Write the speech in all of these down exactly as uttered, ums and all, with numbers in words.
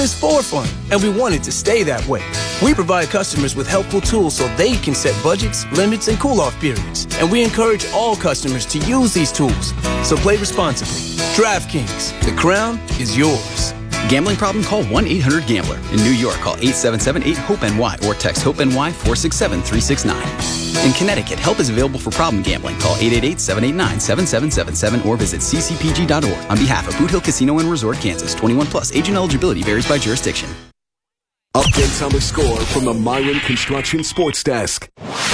It's for fun, and we want it to stay that way. We provide customers with helpful tools so they can set budgets, limits, and cool-off periods. And we encourage all customers to use these tools. So play responsibly. DraftKings, the crown is yours. Gambling problem? Call one eight hundred gambler. In New York, call eight seven seven eight hope N Y or text HOPE-NY four six seven three six nine. In Connecticut, help is available for problem gambling. Call eight eight eight seven eight nine seven seven seven seven or visit c c p g dot org. On behalf of Boot Hill Casino and Resort, Kansas, twenty-one plus. Agent eligibility varies by jurisdiction. Updates on the score from the Myron Construction Sports Desk.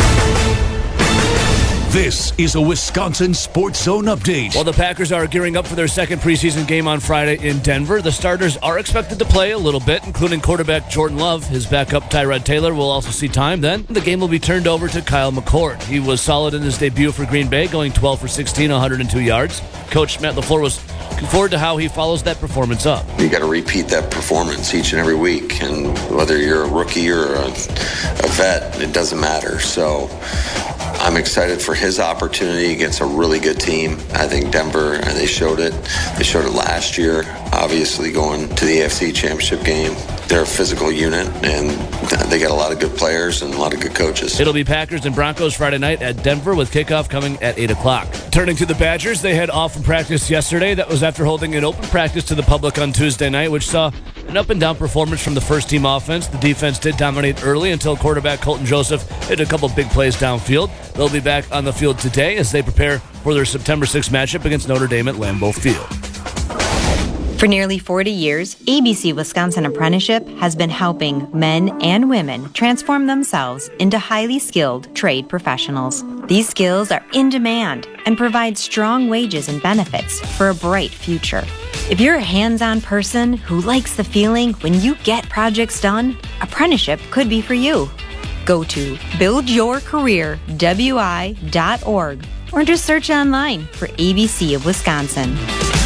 This is a Wisconsin Sports Zone update. While the Packers are gearing up for their second preseason game on Friday in Denver, the starters are expected to play a little bit, including quarterback Jordan Love. His backup Tyrod Taylor will also see time. Then the game will be turned over to Kyle McCord. He was solid in his debut for Green Bay, going twelve for sixteen, one hundred two yards. Coach Matt LaFleur was looking forward to how he follows that performance up. You got to repeat that performance each and every week, and whether you're a rookie or a, a vet, it doesn't matter. So I'm excited for his opportunity against a really good team. I think Denver, and they showed it. They showed it last year, obviously going to the A F C Championship game. They're a physical unit, and they got a lot of good players and a lot of good coaches. It'll be Packers and Broncos Friday night at Denver with kickoff coming at eight o'clock. Turning to the Badgers, they had off from practice yesterday. That was after holding an open practice to the public on Tuesday night, which saw an up-and-down performance from the first-team offense. The defense did dominate early until quarterback Colton Joseph hit a couple big plays downfield. They'll be back on the field today as they prepare for their September sixth matchup against Notre Dame at Lambeau Field. For nearly forty years, A B C Wisconsin Apprenticeship has been helping men and women transform themselves into highly skilled trade professionals. These skills are in demand and provide strong wages and benefits for a bright future. If you're a hands-on person who likes the feeling when you get projects done, apprenticeship could be for you. Go to build your career w i dot org or just search online for A B C of Wisconsin.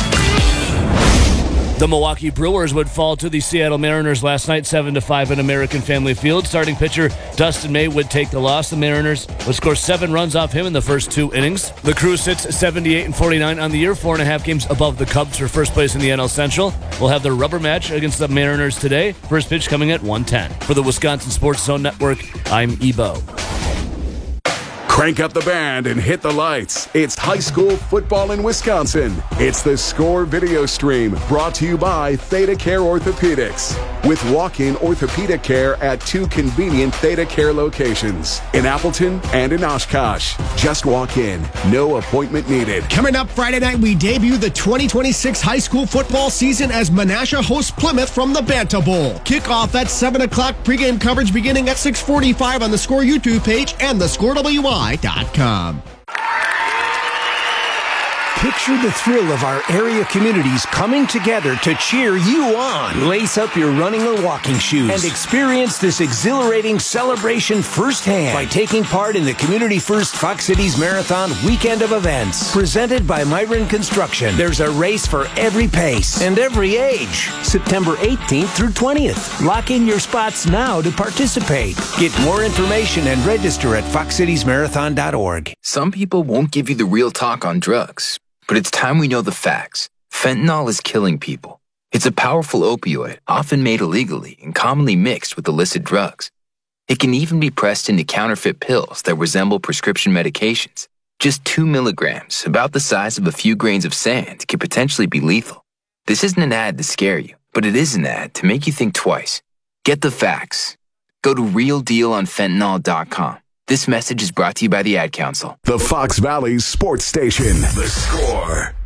The Milwaukee Brewers would fall to the Seattle Mariners last night, seven to five at American Family Field. Starting pitcher Dustin May would take the loss. The Mariners would score seven runs off him in the first two innings. The Crew sits seventy-eight and forty-nine on the year, four and a half games above the Cubs for first place in the N L Central. We'll have their rubber match against the Mariners today. First pitch coming at one ten. For the Wisconsin Sports Zone Network, I'm Ebo. Crank up the band and hit the lights. It's high school football in Wisconsin. It's the Score video stream brought to you by Theta Care Orthopedics. With walk-in orthopedic care at two convenient Theta Care locations in Appleton and in Oshkosh. Just walk in. No appointment needed. Coming up Friday night, we debut the twenty twenty-six high school football season as Menasha hosts Plymouth from the Banta Bowl. Kickoff at seven o'clock. Pregame coverage beginning at six forty-five on the Score YouTube page and the Score W I dot com. Picture the thrill of our area communities coming together to cheer you on. Lace up your running or walking shoes and experience this exhilarating celebration firsthand by taking part in the Community First Fox Cities Marathon weekend of events. Presented by Myron Construction. There's a race for every pace and every age. September eighteenth through twentieth. Lock in your spots now to participate. Get more information and register at fox cities marathon dot org. Some people won't give you the real talk on drugs. But it's time we know the facts. Fentanyl is killing people. It's a powerful opioid, often made illegally and commonly mixed with illicit drugs. It can even be pressed into counterfeit pills that resemble prescription medications. Just two milligrams, about the size of a few grains of sand, can potentially be lethal. This isn't an ad to scare you, but it is an ad to make you think twice. Get the facts. Go to real deal on fentanyl dot com. This message is brought to you by the Ad Council. The Fox Valley Sports Station. The Score.